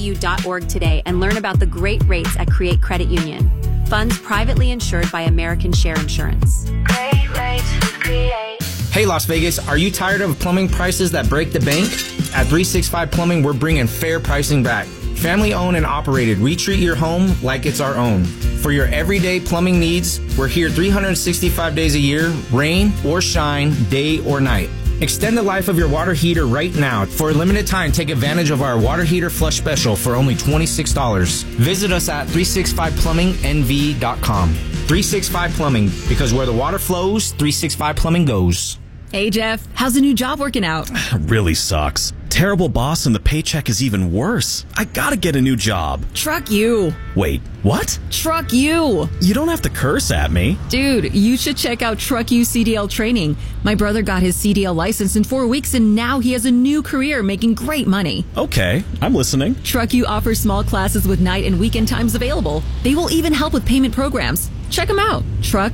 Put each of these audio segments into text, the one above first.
creditcu.org today and learn about the great rates at Create Credit Union. Funds privately insured by American Share Insurance. Great rates with Create. Hey Las Vegas, are you tired of plumbing prices that break the bank? At 365 Plumbing, we're bringing fair pricing back. Family owned and operated, we treat your home like it's our own. For your everyday plumbing needs, we're here 365 days a year, rain or shine, day or night. Extend the life of your water heater right now. For a limited time, take advantage of our water heater flush special for only $26. Visit us at 365plummingnv.com. 365 Plumbing, because where the water flows, 365 Plumbing goes. Hey, Jeff, how's the new job working out? Really sucks. Terrible boss and the paycheck is even worse. I gotta get a new job. Truck you. Wait, what? Truck you. You don't have to curse at me. Dude, you should check out Truck You CDL training. My brother got his CDL license in 4 weeks and now he has a new career making great money. Okay, I'm listening. Truck You offers small classes with night and weekend times available. They will even help with payment programs. Check them out.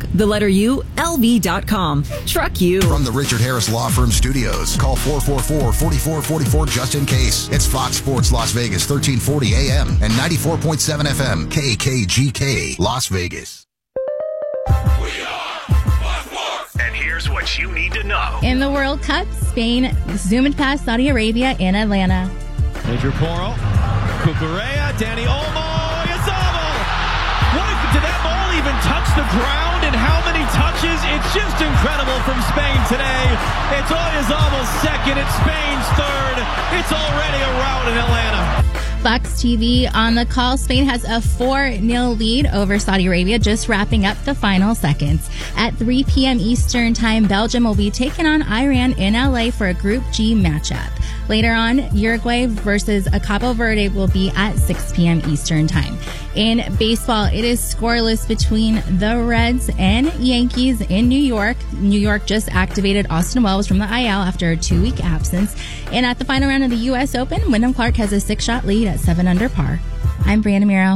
LV.com. Truck You. From the Richard Harris Law Firm Studios, call 444-4444 just in case. It's Fox Sports Las Vegas, 1340 AM and 94.7 FM, KKGK, Las Vegas. We are Fox Sports. And here's what you need to know. In the World Cup, Spain zoomed past Saudi Arabia in Atlanta. Pedro Porro, Cucurella, Dani Olmo, Oyarzabal. Did that ball even touch the ground, and how many touches? It's just incredible from Spain today. It's Oyarzabal's second, it's Spain's third. It's already a rout in Atlanta. Fox TV on the call. Spain has a 4-0 lead over Saudi Arabia, just wrapping up the final seconds. At 3 p.m. Eastern Time, Belgium will be taking on Iran in LA for a Group G matchup. Later on, Uruguay versus Cabo Verde will be at 6 p.m. Eastern Time. In baseball, it is scoreless between the Reds and Yankees in New York. New York just activated Austin Wells from the IL after a 2-week absence. And at the final round of the U.S. Open, Wyndham Clark has a 6-shot lead at 7 under par. I'm Brianna Miro.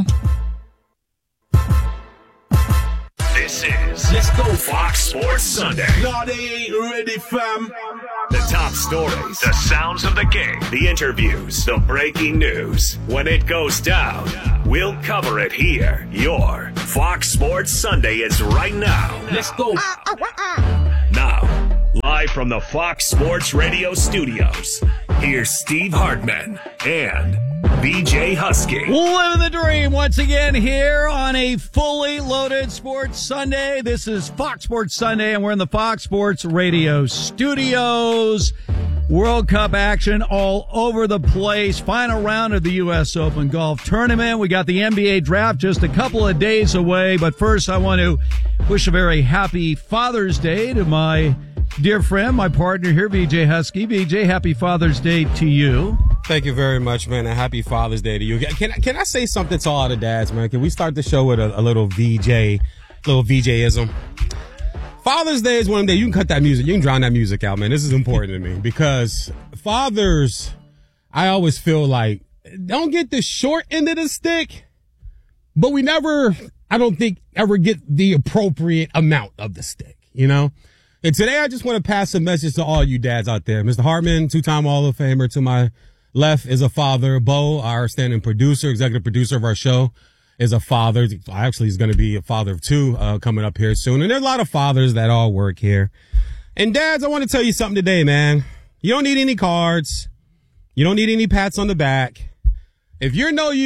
This is Let's Go Fox Sports Sunday. No, they ain't ready, fam. The top stories, the sounds of the game, the interviews, the breaking news. When it goes down, we'll cover it here. Your Fox Sports Sunday is right now. Let's go. Now, live from the Fox Sports Radio studios, here's Steve Hartman and BJ Husky. Living the dream once again here on a fully loaded Sports Sunday. This is Fox Sports Sunday, and we're in the Fox Sports Radio studios. World Cup action all over the place. Final round of the U.S. Open Golf Tournament. We got the NBA draft just a couple of days away. But first, I want to wish a very happy Father's Day to my dear friend, my partner here, BJ Husky. BJ, happy Father's Day to you. Thank you very much, man, and happy Father's Day to you. Can I say something to all the dads, man? Can we start the show with a little VJ-ism? Father's Day is one of them days. You can cut that music. You can drown that music out, man. This is important to me because fathers, I always feel like, don't get the short end of the stick, but we never, I don't think, ever get the appropriate amount of the stick, you know? And today I just want to pass a message to all you dads out there. Mr. Hartman, 2-time Hall of Famer, to my left is a father. Bo, our standing producer, executive producer of our show, is a father. Actually, he's going to be a father of 2 coming up here soon. And there's a lot of fathers that all work here. And dads, I want to tell you something today, man. You don't need any cards. You don't need any pats on the back. If you know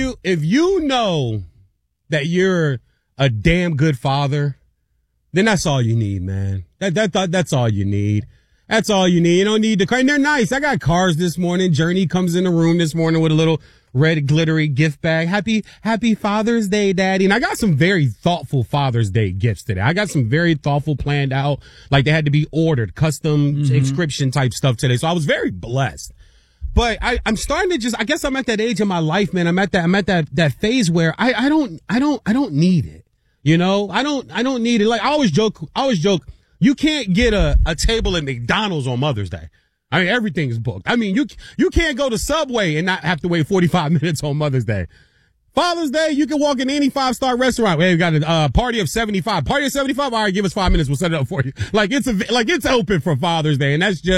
that you're a damn good father, then that's all you need, man. That's all you need. That's all you need. You don't need to cry. And they're nice. I got cars this morning. Journey comes in the room this morning with a little red glittery gift bag. Happy Father's Day, Daddy. And I got some very thoughtful Father's Day gifts today. I got some very thoughtful planned out, like they had to be ordered, custom inscription type stuff today. So I was very blessed. But I'm starting to I guess I'm at that age in my life, man. I'm at that phase where I don't need it. You know, I don't need it. Like I always joke, you can't get a table at McDonald's on Mother's Day. I mean, everything's booked. I mean, you can't go to Subway and not have to wait 45 minutes on Mother's Day. Father's Day, you can walk in any 5-star restaurant. Hey, we got a party of 75. Party of 75? All right, give us 5 minutes. We'll set it up for you. Like it's open for Father's Day. And that's just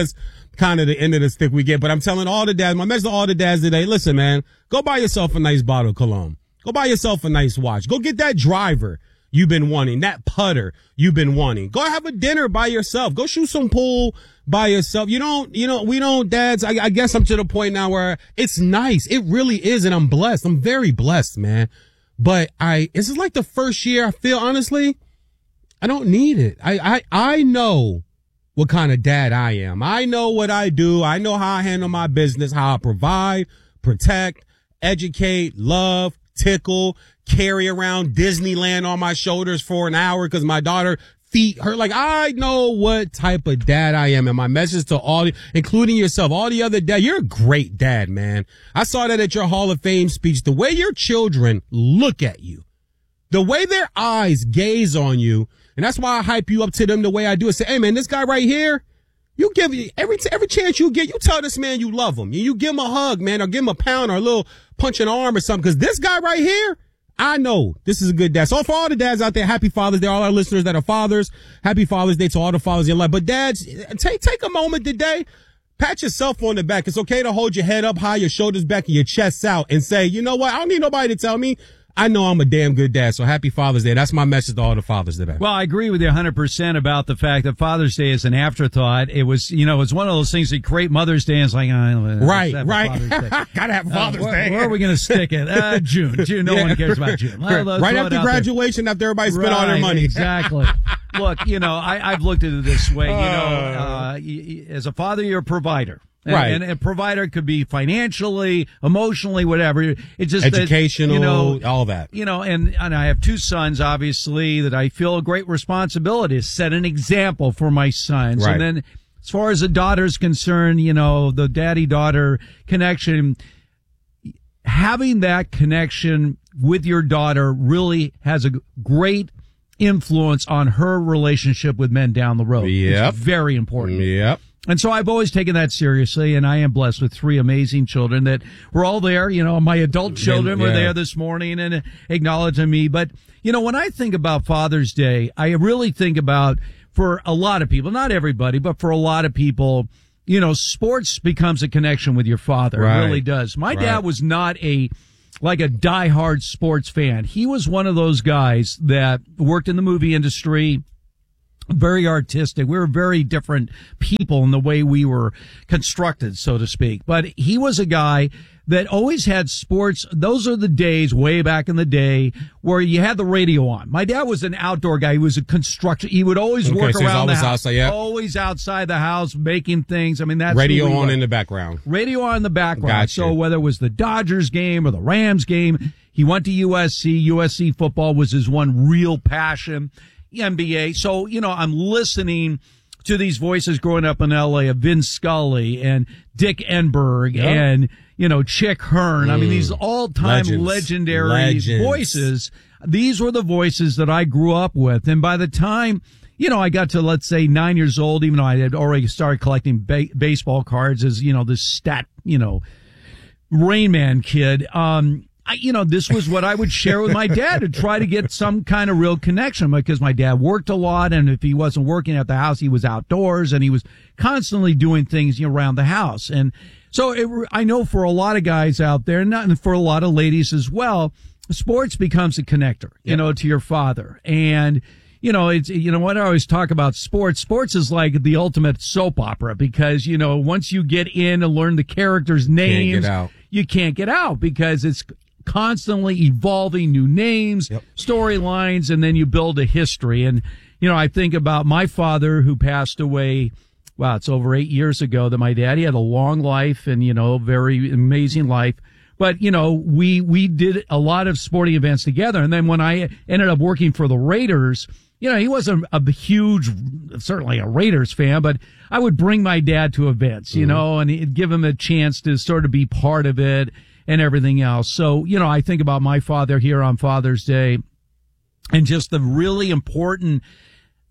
kind of the end of the stick we get. But I'm telling all the dads, my message to all the dads today, listen, man, go buy yourself a nice bottle of cologne. Go buy yourself a nice watch. Go get that driver you've been wanting, that putter you've been wanting. Go have a dinner by yourself. Go shoot some pool by yourself. We don't, dads, I guess I'm to the point now where it's nice. It really is. And I'm blessed. I'm very blessed, man. But this is like the first year I feel, honestly, I don't need it. I know what kind of dad I am. I know what I do. I know how I handle my business, how I provide, protect, educate, love, tickle, carry around Disneyland on my shoulders for an hour because my daughter feet hurt. Like, I know what type of dad I am. And my message to all, including yourself, all the other dads, you're a great dad, man. I saw that at your Hall of Fame speech. The way your children look at you, the way their eyes gaze on you, and that's why I hype you up to them the way I do. I say, hey, man, this guy right here, you give every chance you get, you tell this man you love him. You give him a hug, man, or give him a pound or a little punch in the arm or something. Because this guy right here, I know this is a good dad. So for all the dads out there, happy Father's Day. All our listeners that are fathers, happy Father's Day to all the fathers in your life. But dads, take a moment today. Pat yourself on the back. It's okay to hold your head up high, your shoulders back, and your chest out and say, you know what? I don't need nobody to tell me. I know I'm a damn good dad, so happy Father's Day. That's my message to all the fathers today. Well, I agree with you 100% about the fact that Father's Day is an afterthought. It was, it's one of those things that create Mother's Day, and it's like, right. Gotta have Father's Day. Where are we going to stick it? June. No one cares about June. Right after graduation, after everybody spent all their money. Exactly. Look, I've looked at it this way. As a father, you're a provider. Right. And a provider could be financially, emotionally, whatever. It's just educational, all that. And I have two sons, obviously, that I feel a great responsibility to set an example for my sons. Right. And then as far as the daughter's concerned, the daddy-daughter connection, having that connection with your daughter really has a great influence on her relationship with men down the road. Yep. It's very important. Yep. And so I've always taken that seriously, and I am blessed with three amazing children that were all there. My adult children were there this morning and acknowledging me. But, when I think about Father's Day, I really think about, for a lot of people, not everybody, but for a lot of people, sports becomes a connection with your father. Right. It really does. My dad was not a diehard sports fan. He was one of those guys that worked in the movie industry, very artistic. We were very different people in the way we were constructed, so to speak. But he was a guy that always had sports. Those are the days way back in the day where you had the radio on. My dad was an outdoor guy. He was a construction. He would always work around the house. Outside, yeah. Always outside the house making things. I mean, that's radio on in the background. Radio on in the background. Gotcha. So whether it was the Dodgers game or the Rams game, he went to USC. USC football was his one real passion. NBA. So, I'm listening to these voices growing up in LA of Vin Scully and Dick Enberg and, Chick Hearn. I mean, these all-time legendary voices. These were the voices that I grew up with. And by the time, I got to, let's say, 9 years old, even though I had already started collecting baseball cards as, this Rain Man kid, this was what I would share with my dad to try to get some kind of real connection, because my dad worked a lot, and if he wasn't working at the house, he was outdoors, and he was constantly doing things around the house. And so I know for a lot of guys out there, and for a lot of ladies as well, sports becomes a connector, to your father. And it's, what I always talk about sports is like the ultimate soap opera, because, once you get in and learn the characters' names, you can't get out because it's constantly evolving, new names, storylines, and then you build a history. And, I think about my father, who passed away, it's over 8 years ago, that my dad, he had a long life and, very amazing life. But, we did a lot of sporting events together. And then when I ended up working for the Raiders, he wasn't a huge, certainly a Raiders fan, but I would bring my dad to events, and it'd give him a chance to sort of be part of it and everything else. So, I think about my father here on Father's Day and just the really important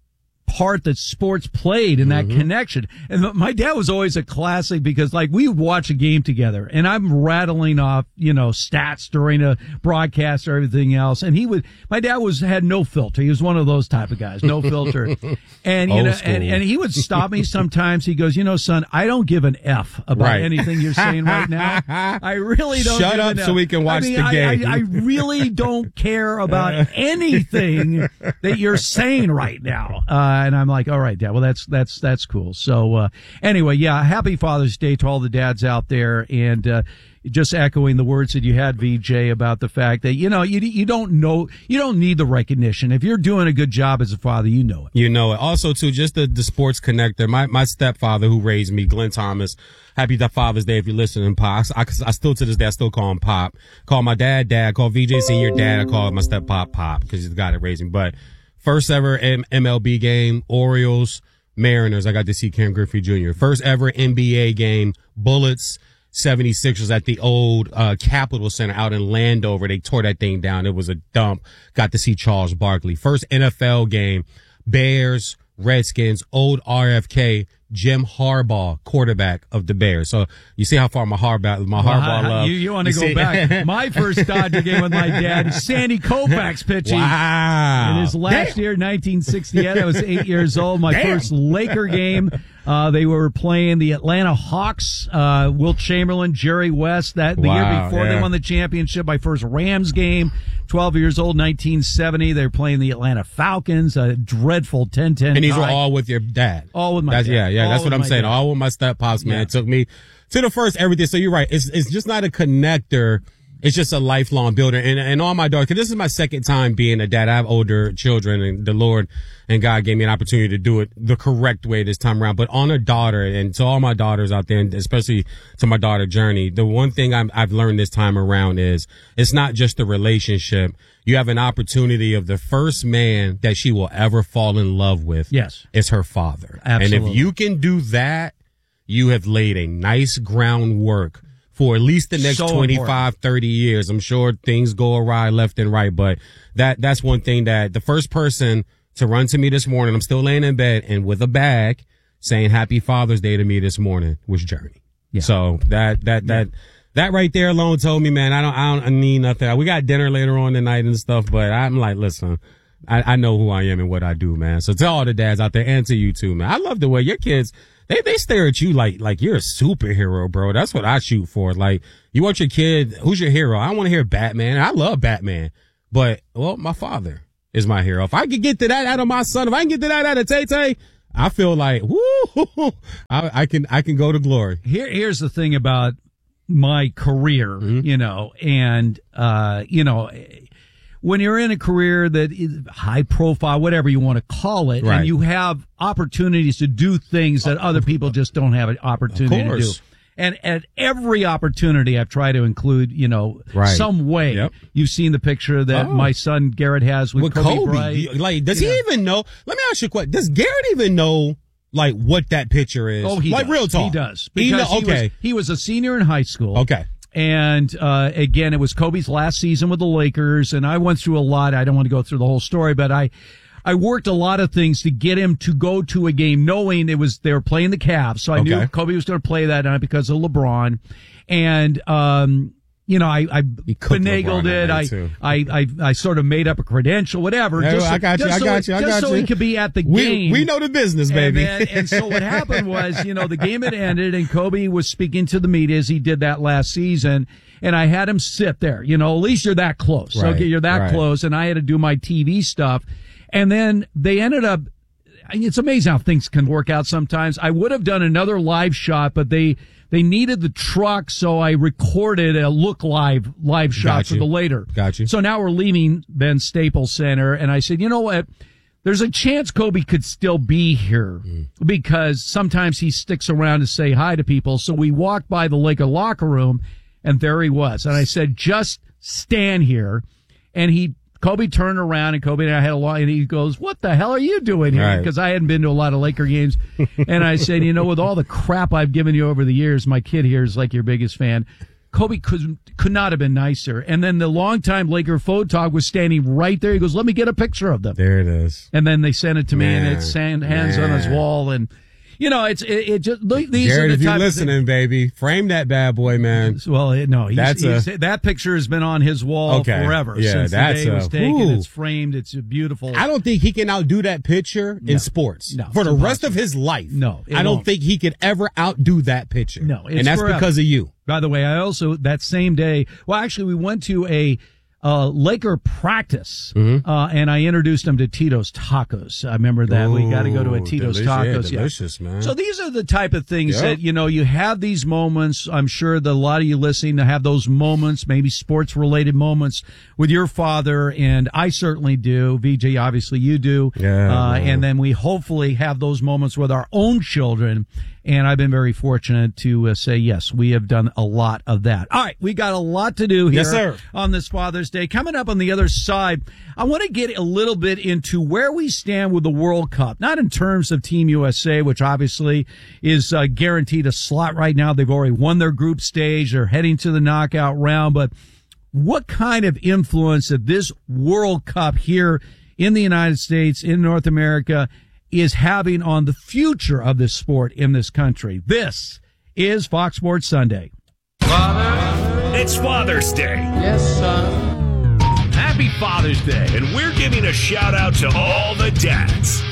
part that sports played in that connection. And my dad was always a classic because like we would watch a game together and I'm rattling off, stats during a broadcast or everything else. And my dad had no filter. He was one of those type of guys, no filter. And, and he would stop me sometimes. He goes, son, I don't give an F about anything you're saying right now. I really don't. Shut up so we can watch the game. I really don't care about anything that you're saying right now. And I'm like, all right, Dad. Well, that's cool. So, anyway, yeah, happy Father's Day to all the dads out there. And, just echoing the words that you had, VJ, about the fact that, you don't need the recognition. If you're doing a good job as a father, you know it. You know it. Also, too, just the sports connector. My stepfather who raised me, Glenn Thomas, happy Father's Day if you're listening, Pop. I still, to this day, I still call him Pop. Call my dad, Call VJ Senior Dad. I call my step Pop because he's the guy that raised me. But first ever MLB game, Orioles, Mariners. I got to see Ken Griffey Jr. First ever NBA game, Bullets, 76ers at the old Capitol Center out in Landover. They tore that thing down. It was a dump. Got to see Charles Barkley. First NFL game, Bears, Redskins, old RFK, Jim Harbaugh, quarterback of the Bears. So you see how far my Harbaugh love. You want to go back. My first Dodger game with my dad, Sandy Koufax pitching. Wow. In his last year, 1968, I was 8 years old. My first Laker game. They were playing the Atlanta Hawks, Wilt Chamberlain, Jerry West. The year before they won the championship. My first Rams game, 12 years old, 1970. They were playing the Atlanta Falcons, a dreadful 10-10. And these were all with your dad. All with my dad. Yeah, that's what I'm saying. All with my step pops, man. It took me to the first everything. So you're right. It's just not a connector. It's just a lifelong builder. And all my daughters, because this is my second time being a dad. I have older children, and the Lord and God gave me an opportunity to do it the correct way this time around. But on a daughter, and to all my daughters out there, and especially to my daughter Journey, the one thing I've learned this time around is it's not just the relationship. You have an opportunity of the first man that she will ever fall in love with. Yes. Is her father. Absolutely. And if you can do that, you have laid a nice groundwork for at least the next 25, 30 years. I'm sure things go awry left and right, but that's one thing that the first person to run to me this morning, I'm still laying in bed and with a bag saying Happy Father's Day to me this morning was Journey. Yeah. So that right there alone told me, man, I don't need nothing. We got dinner later on tonight and stuff, but I'm like, listen, I know who I am and what I do, man. So to all the dads out there and to you too, man, I love the way your kids, they stare at you like you're a superhero, bro. That's what I shoot for. Like, you want your kid, who's your hero? I want to hear Batman. I love Batman, but, well, my father is my hero. If I could get to that out of my son, if I can get to that out of Tay-Tay, I feel like, woo, I can go to glory. Here's the thing about my career, and, when you're in a career that is high profile, whatever you want to call it, and you have opportunities to do things that other people just don't have an opportunity to do. And at every opportunity, I've tried to include, some way. Yep. You've seen the picture that my son Garrett has with Kobe Bryant. Like, does he even know? Let me ask you a question. Does Garrett even know, like, what that picture is? Oh, he does. Real talk. He does. Because he was a senior in high school. Okay. And, again, it was Kobe's last season with the Lakers, and I went through a lot. I don't want to go through the whole story, but I worked a lot of things to get him to go to a game knowing they were playing the Cavs. So I knew Kobe was going to play that night because of LeBron. And, I finagled it. I sort of made up a credential, whatever. I got you. Just so he could be at the game. We know the business, baby. And so what happened was, the game had ended and Kobe was speaking to the media as he did that last season. And I had him sit there, at least you're that close. Right, okay, you're that close. And I had to do my TV stuff. And then they ended up, it's amazing how things can work out sometimes. I would have done another live shot, but they needed the truck, so I recorded a live shot for the later. Got you. So now we're leaving then Staples Center, and I said, you know what? There's a chance Kobe could still be here because sometimes he sticks around to say hi to people. So we walked by the Laker locker room, and there he was. And I said, just stand here. And Kobe turned around, and Kobe and I had a long, and he goes, what the hell are you doing here? Because I hadn't been to a lot of Laker games. And I said, with all the crap I've given you over the years, my kid here is like your biggest fan. Kobe could not have been nicer. And then the longtime Laker photog was standing right there. He goes, let me get a picture of them. There it is. And then they sent it to me, and it's hands on his wall. And, you know, it just, these Jared, are the if you're listening, baby, frame that bad boy, man. Well, that picture has been on his wall forever. Yeah, since the day it was taken. It's framed. It's beautiful. I don't think he can outdo that picture in sports. No, for the rest of his life. No, I don't think he could ever outdo that picture. No, and that's forever. because of you. By the way, I also, that same day, we went to a Laker practice, and I introduced him to Tito's Tacos. I remember that. We got to go to a Tito's Tacos. Delicious, man. So these are the type of things that, you know, you have these moments. I'm sure that a lot of you listening to have those moments, maybe sports-related moments with your father, and I certainly do. VJ, obviously you do. And then we hopefully have those moments with our own children. And I've been very fortunate to say, yes, we have done a lot of that. All right, we got a lot to do here on this Father's Day. Coming up on the other side, I want to get a little bit into where we stand with the World Cup. Not in terms of Team USA, which obviously is guaranteed a slot right now. They've already won their group stage. They're heading to the knockout round. But what kind of influence that this World Cup here in the United States, in North America, is having on the future of this sport in this country? This is Fox Sports Sunday. It's Father's Day. Yes, son. Happy Father's Day. And we're giving a shout out to all the dads.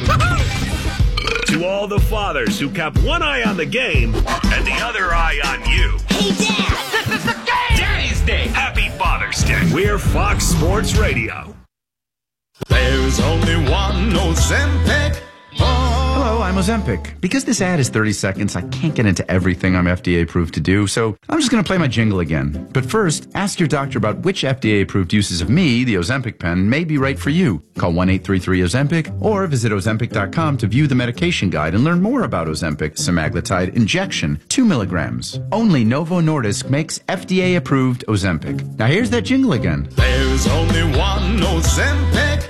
To all the fathers who kept one eye on the game and the other eye on you. Hey, Dad! This is the game! Daddy's Day. Happy Father's Day. We're Fox Sports Radio. There's only one Ozempic. Hello, I'm Ozempic. Because this ad is 30 seconds, I can't get into everything I'm FDA approved to do, so I'm just going to play my jingle again. But first, ask your doctor about which FDA approved uses of me, the Ozempic pen, may be right for you. Call 1-833-OZEMPIC or visit Ozempic.com to view the medication guide and learn more about Ozempic semaglutide injection, 2 milligrams. Only Novo Nordisk makes FDA approved Ozempic. Now here's that jingle again. There's only one Ozempic.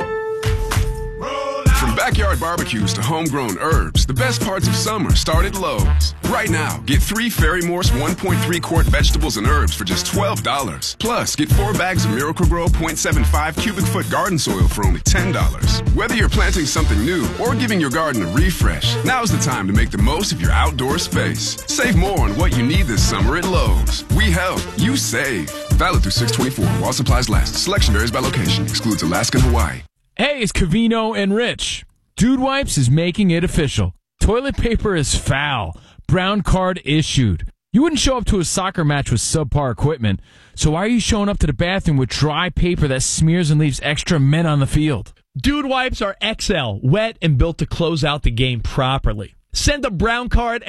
From backyard barbecues to homegrown herbs, the best parts of summer start at Lowe's. Right now, get 3 Ferry Morse 1.3 quart vegetables and herbs for just $12. Plus, get 4 bags of Miracle-Gro 0.75 cubic foot garden soil for only $10. Whether you're planting something new or giving your garden a refresh, now's the time to make the most of your outdoor space. Save more on what you need this summer at Lowe's. We help, you save. Valid through 6/24 while supplies last. Selection varies by location. Excludes Alaska and Hawaii. Hey, it's Covino and Rich. Dude Wipes is making it official. Toilet paper is foul. Brown card issued. You wouldn't show up to a soccer match with subpar equipment, so why are you showing up to the bathroom with dry paper that smears and leaves extra men on the field? Dude Wipes are XL, wet and built to close out the game properly. Send a brown card